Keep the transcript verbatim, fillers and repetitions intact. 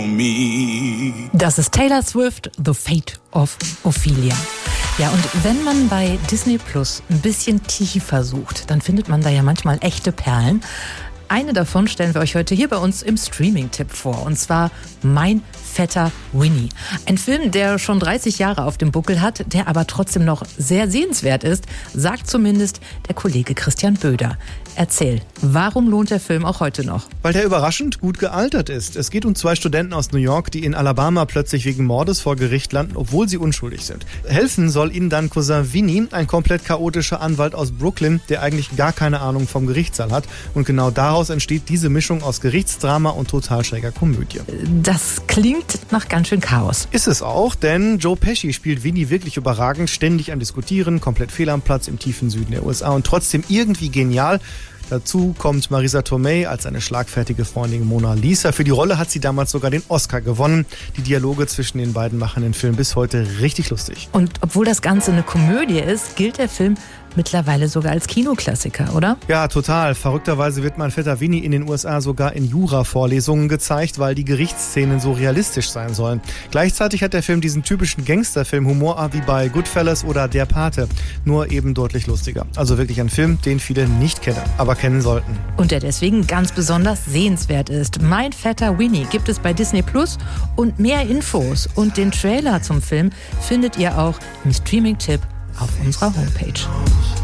Das ist Taylor Swift, The Fate of Ophelia. Ja, und wenn man bei Disney Plus ein bisschen tiefer sucht, dann findet man da ja manchmal echte Perlen. Eine davon stellen wir euch heute hier bei uns im Streaming-Tipp vor, und zwar Mein Vetter Winnie. Ein Film, der schon dreißig Jahre auf dem Buckel hat, der aber trotzdem noch sehr sehenswert ist, sagt zumindest der Kollege Christian Böder. Erzähl, warum lohnt der Film auch heute noch? Weil der überraschend gut gealtert ist. Es geht um zwei Studenten aus New York, die in Alabama plötzlich wegen Mordes vor Gericht landen, obwohl sie unschuldig sind. Helfen soll ihnen dann Cousin Vinny, ein komplett chaotischer Anwalt aus Brooklyn, der eigentlich gar keine Ahnung vom Gerichtssaal hat. Und genau daraus entsteht diese Mischung aus Gerichtsdrama und total schräger Komödie. Das klingt nach ganz schön Chaos. Ist es auch, denn Joe Pesci spielt Vinny wirklich überragend, ständig am Diskutieren, komplett fehl am Platz im tiefen Süden der U S A und trotzdem irgendwie genial. Dazu kommt Marisa Tomei als eine schlagfertige Freundin Mona Lisa. Für die Rolle hat sie damals sogar den Oscar gewonnen. Die Dialoge zwischen den beiden machen den Film bis heute richtig lustig. Und obwohl das Ganze eine Komödie ist, gilt der Film mittlerweile sogar als Kinoklassiker, oder? Ja, total. Verrückterweise wird Mein Vetter Winnie in den U S A sogar in Jura-Vorlesungen gezeigt, weil die Gerichtsszenen so realistisch sein sollen. Gleichzeitig hat der Film diesen typischen Gangsterfilm-Humor wie bei Goodfellas oder Der Pate, nur eben deutlich lustiger. Also wirklich ein Film, den viele nicht kennen, aber kennen sollten. Und der deswegen ganz besonders sehenswert ist. Mein Vetter Winnie gibt es bei Disney Plus, und mehr Infos und den Trailer zum Film findet ihr auch im Streaming-Tipp auf unserer Homepage.